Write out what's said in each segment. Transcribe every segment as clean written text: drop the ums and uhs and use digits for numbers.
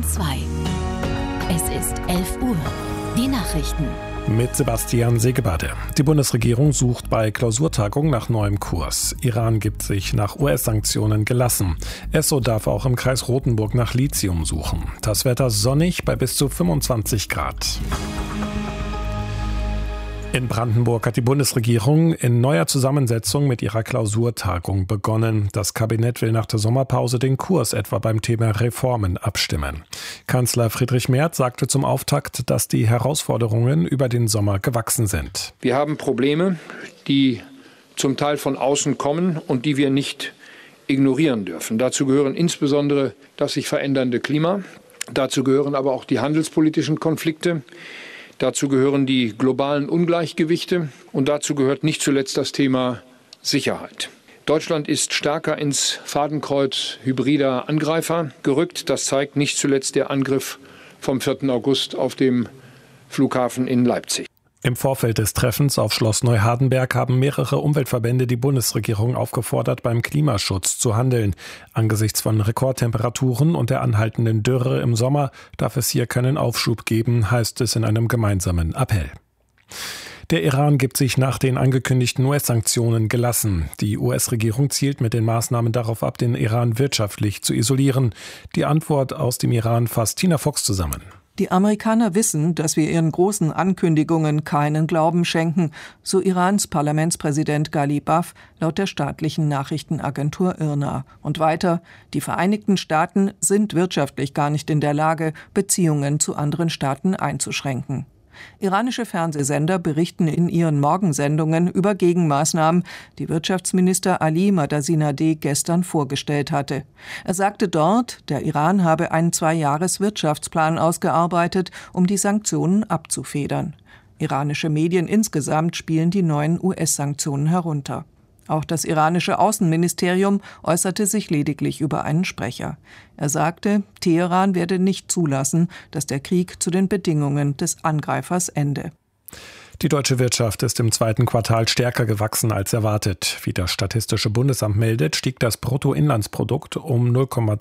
2. Es ist 11 Uhr. Die Nachrichten. Mit Sebastian Segebade. Die Bundesregierung sucht bei Klausurtagung nach neuem Kurs. Iran gibt sich nach US-Sanktionen gelassen. Esso darf auch im Kreis Rothenburg nach Lithium suchen. Das Wetter sonnig bei bis zu 25 Grad. In Brandenburg hat die Bundesregierung in neuer Zusammensetzung mit ihrer Klausurtagung begonnen. Das Kabinett will nach der Sommerpause den Kurs etwa beim Thema Reformen abstimmen. Kanzler Friedrich Merz sagte zum Auftakt, dass die Herausforderungen über den Sommer gewachsen sind. Wir haben Probleme, die zum Teil von außen kommen und die wir nicht ignorieren dürfen. Dazu gehören insbesondere das sich verändernde Klima. Dazu gehören aber auch die handelspolitischen Konflikte. Dazu gehören die globalen Ungleichgewichte und dazu gehört nicht zuletzt das Thema Sicherheit. Deutschland ist stärker ins Fadenkreuz hybrider Angreifer gerückt. Das zeigt nicht zuletzt der Angriff vom 4. August auf dem Flughafen in Leipzig. Im Vorfeld des Treffens auf Schloss Neuhardenberg haben mehrere Umweltverbände die Bundesregierung aufgefordert, beim Klimaschutz zu handeln. Angesichts von Rekordtemperaturen und der anhaltenden Dürre im Sommer darf es hier keinen Aufschub geben, heißt es in einem gemeinsamen Appell. Der Iran gibt sich nach den angekündigten US-Sanktionen gelassen. Die US-Regierung zielt mit den Maßnahmen darauf ab, den Iran wirtschaftlich zu isolieren. Die Antwort aus dem Iran fasst Tina Fuchs zusammen. Die Amerikaner wissen, dass wir ihren großen Ankündigungen keinen Glauben schenken, so Irans Parlamentspräsident Ghalibaf laut der staatlichen Nachrichtenagentur IRNA. Und weiter, die Vereinigten Staaten sind wirtschaftlich gar nicht in der Lage, Beziehungen zu anderen Staaten einzuschränken. Iranische Fernsehsender berichten in ihren Morgensendungen über Gegenmaßnahmen, die Wirtschaftsminister Ali Madasinadeh gestern vorgestellt hatte. Er sagte dort, der Iran habe einen 2-Jahres-Wirtschaftsplan ausgearbeitet, um die Sanktionen abzufedern. Iranische Medien insgesamt spielen die neuen US-Sanktionen herunter. Auch das iranische Außenministerium äußerte sich lediglich über einen Sprecher. Er sagte, Teheran werde nicht zulassen, dass der Krieg zu den Bedingungen des Angreifers ende. Die deutsche Wirtschaft ist im zweiten Quartal stärker gewachsen als erwartet. Wie das Statistische Bundesamt meldet, stieg das Bruttoinlandsprodukt um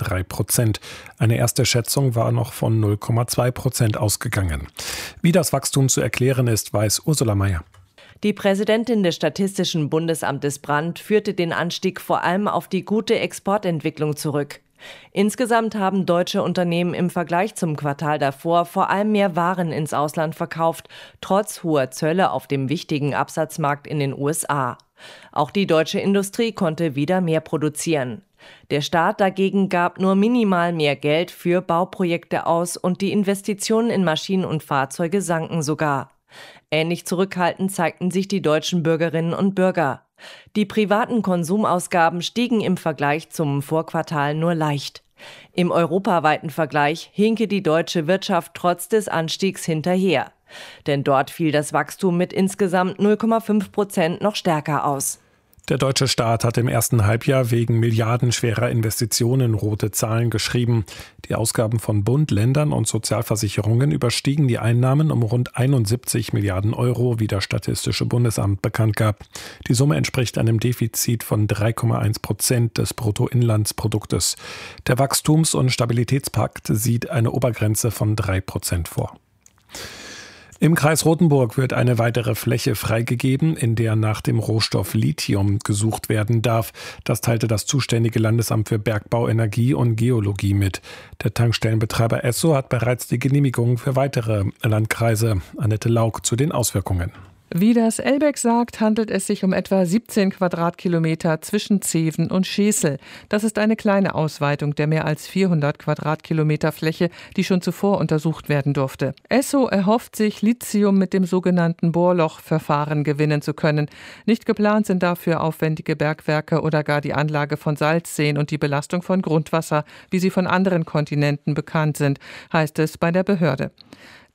0,3%. Eine erste Schätzung war noch von 0,2% ausgegangen. Wie das Wachstum zu erklären ist, weiß Ursula Mayer. Die Präsidentin des Statistischen Bundesamtes Brandt führte den Anstieg vor allem auf die gute Exportentwicklung zurück. Insgesamt haben deutsche Unternehmen im Vergleich zum Quartal davor vor allem mehr Waren ins Ausland verkauft, trotz hoher Zölle auf dem wichtigen Absatzmarkt in den USA. Auch die deutsche Industrie konnte wieder mehr produzieren. Der Staat dagegen gab nur minimal mehr Geld für Bauprojekte aus und die Investitionen in Maschinen und Fahrzeuge sanken sogar. Ähnlich zurückhaltend zeigten sich die deutschen Bürgerinnen und Bürger. Die privaten Konsumausgaben stiegen im Vergleich zum Vorquartal nur leicht. Im europaweiten Vergleich hinke die deutsche Wirtschaft trotz des Anstiegs hinterher. Denn dort fiel das Wachstum mit insgesamt 0,5% noch stärker aus. Der deutsche Staat hat im ersten Halbjahr wegen milliardenschwerer Investitionen rote Zahlen geschrieben. Die Ausgaben von Bund, Ländern und Sozialversicherungen überstiegen die Einnahmen um rund 71 Milliarden Euro, wie das Statistische Bundesamt bekannt gab. Die Summe entspricht einem Defizit von 3,1% des Bruttoinlandsproduktes. Der Wachstums- und Stabilitätspakt sieht eine Obergrenze von 3% vor. Im Kreis Rothenburg wird eine weitere Fläche freigegeben, in der nach dem Rohstoff Lithium gesucht werden darf. Das teilte das zuständige Landesamt für Bergbau, Energie und Geologie mit. Der Tankstellenbetreiber Esso hat bereits die Genehmigung für weitere Landkreise. Annette Lauk zu den Auswirkungen. Wie das Elbeck sagt, handelt es sich um etwa 17 Quadratkilometer zwischen Zeven und Schesel. Das ist eine kleine Ausweitung der mehr als 400 Quadratkilometer Fläche, die schon zuvor untersucht werden durfte. Esso erhofft sich, Lithium mit dem sogenannten Bohrlochverfahren gewinnen zu können. Nicht geplant sind dafür aufwendige Bergwerke oder gar die Anlage von Salzseen und die Belastung von Grundwasser, wie sie von anderen Kontinenten bekannt sind, heißt es bei der Behörde.